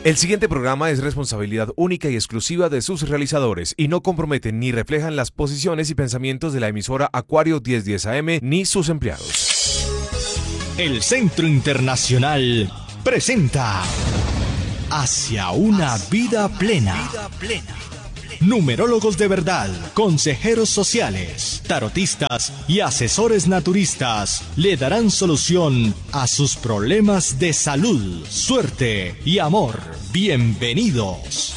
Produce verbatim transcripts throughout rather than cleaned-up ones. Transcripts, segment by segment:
El siguiente programa es responsabilidad única y exclusiva de sus realizadores y no comprometen ni reflejan las posiciones y pensamientos de la emisora Acuario mil diez A M ni sus empleados. El Centro Internacional presenta Hacia una vida plena. Numerólogos de verdad, consejeros sociales, tarotistas y asesores naturistas le darán solución a sus problemas de salud, suerte y amor. Bienvenidos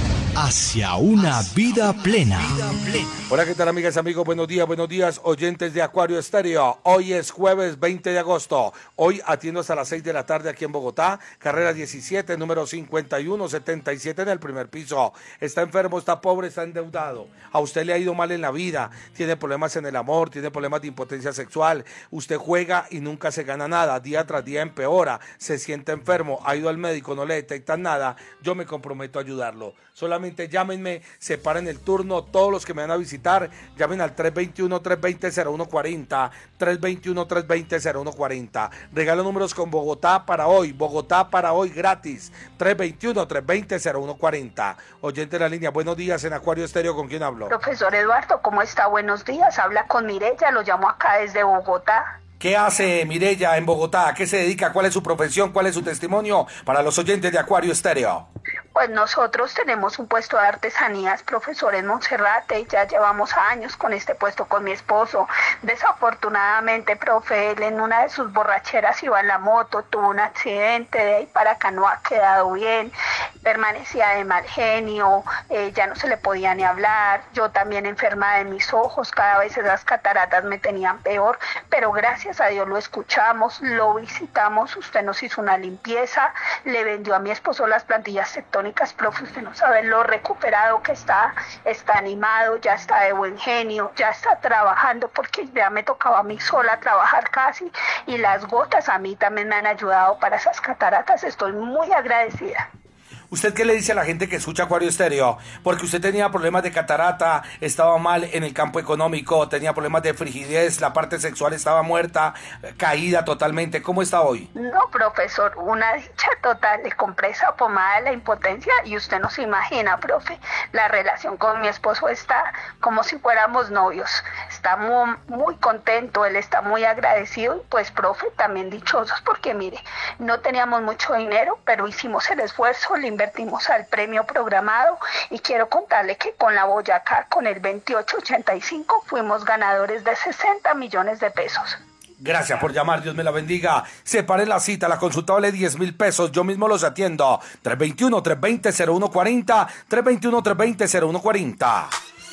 hacia una vida plena. Hola, ¿qué tal, amigas y amigos? Buenos días, buenos días, oyentes de Acuario Estéreo. Hoy es jueves veinte de agosto. Hoy atiendo hasta las seis de la tarde aquí en Bogotá, carrera diecisiete, número cincuenta y uno setenta y siete en el primer piso. Está enfermo, está pobre, está endeudado. A usted le ha ido mal en la vida, tiene problemas en el amor, tiene problemas de impotencia sexual. Usted juega y nunca se gana nada, día tras día empeora, se siente enfermo, ha ido al médico, no le detectan nada. Yo me comprometo a ayudarlo. Solamente llámenme, separen el turno, todos los que me van a visitar, llamen al tres dos uno, tres dos cero, cero uno cuatro cero, tres dos uno, tres dos cero, cero uno cuatro cero. Regalo números con Bogotá para hoy, Bogotá para hoy gratis, tres dos uno, tres dos cero, cero uno cuatro cero. Oyente de la línea, buenos días en Acuario Estéreo, ¿con quién hablo? Profesor Eduardo, ¿cómo está? Buenos días, habla con Mireya, lo llamo acá desde Bogotá. ¿Qué hace Mireya en Bogotá? ¿A qué se dedica? ¿Cuál es su profesión? ¿Cuál es su testimonio para los oyentes de Acuario Estéreo? Pues nosotros tenemos un puesto de artesanías, profesor, en Monserrate, y ya llevamos años con este puesto con mi esposo. Desafortunadamente, profe, él en una de sus borracheras iba en la moto, tuvo un accidente, de ahí para acá no ha quedado bien, permanecía de mal genio, eh, ya no se le podía ni hablar, yo también enferma de mis ojos, cada vez esas cataratas me tenían peor, pero gracias a Dios lo escuchamos, lo visitamos, usted nos hizo una limpieza, le vendió a mi esposo las plantillas tectónicas. Profe, usted no sabe lo recuperado que está, está animado, ya está de buen genio, ya está trabajando, porque ya me tocaba a mí sola trabajar casi, y las gotas a mí también me han ayudado para esas cataratas, estoy muy agradecida. ¿Usted qué le dice a la gente que escucha Acuario Estéreo? Porque usted tenía problemas de catarata, estaba mal en el campo económico, tenía problemas de frigidez, la parte sexual estaba muerta, caída totalmente. ¿Cómo está hoy? No, profesor, una dicha total. Le compré esa pomada de la impotencia y usted no se imagina, profe, la relación con mi esposo está como si fuéramos novios. Está muy, muy contento, él está muy agradecido y pues, profe, también dichosos porque mire, no teníamos mucho dinero, pero hicimos el esfuerzo, le invertimos al premio programado y quiero contarle que con la Boyacá, con el veintiocho ochenta y cinco, fuimos ganadores de sesenta millones de pesos. Gracias por llamar, Dios me la bendiga. Separe la cita, la consulta vale diez mil pesos, yo mismo los atiendo. tres dos uno, tres dos cero, cero uno cuatro cero, tres dos uno, tres dos cero, cero uno cuatro cero.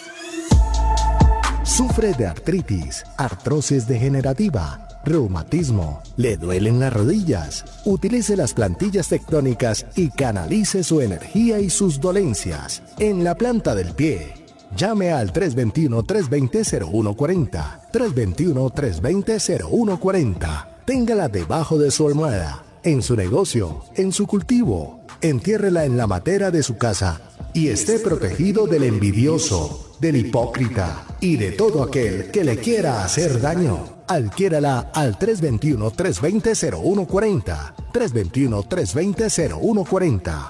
Sufre de artritis, artrosis degenerativa, reumatismo, le duelen las rodillas. Utilice las plantillas tectónicas y canalice su energía y sus dolencias en la planta del pie. Llame al tres dos uno, tres dos cero, cero uno cuatro cero, tres dos uno, tres dos cero, cero uno cuatro cero. Téngala debajo de su almohada, en su negocio, en su cultivo. Entiérrela en la matera de su casa y esté protegido del envidioso, del hipócrita y de todo aquel que le quiera hacer daño. Adquiérala al tres dos uno, tres dos cero, cero uno cuatro cero, tres dos uno, tres dos cero, cero uno cuatro cero.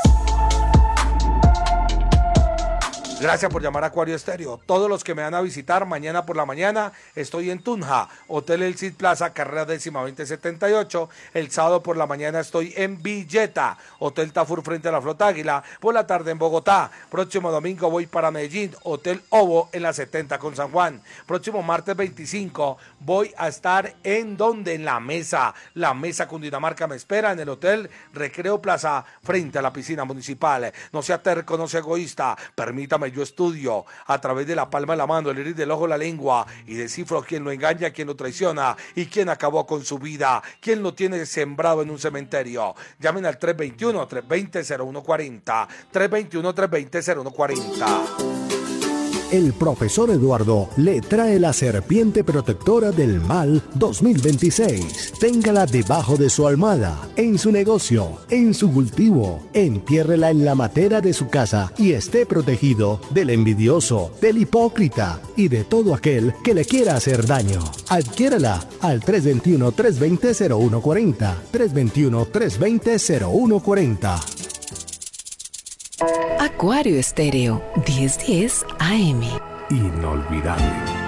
Gracias por llamar a Acuario Estéreo. Todos los que me van a visitar mañana por la mañana, estoy en Tunja, Hotel El Cid Plaza, carrera décima veinte setenta y ocho. El sábado por la mañana estoy en Villeta, Hotel Tafur frente a la Flota Águila. Por la tarde en Bogotá. Próximo domingo voy para Medellín, Hotel Ovo en la setenta con San Juan. Próximo martes veinticinco voy a estar en donde, en la mesa. La mesa Cundinamarca me espera en el Hotel Recreo Plaza frente a la piscina municipal. No sea terco, no sea egoísta. Permítame, yo estudio a través de la palma de la mano, el iris del ojo, la lengua, y descifro quién lo engaña, quién lo traiciona y quién acabó con su vida, quién lo tiene sembrado en un cementerio. Llamen al tres dos uno, tres dos cero, cero uno cuatro cero, tres dos uno, tres dos cero, cero uno cuatro cero. El profesor Eduardo le trae la serpiente protectora del mal dos mil veintiséis. Téngala debajo de su almohada, en su negocio, en su cultivo. Entiérrela en la matera de su casa y esté protegido del envidioso, del hipócrita y de todo aquel que le quiera hacer daño. Adquiérala al tres dos uno, tres dos cero, cero uno cuatro cero, tres dos uno, tres dos cero, cero uno cuatro cero. Acuario Estéreo, diez diez A M. Inolvidable.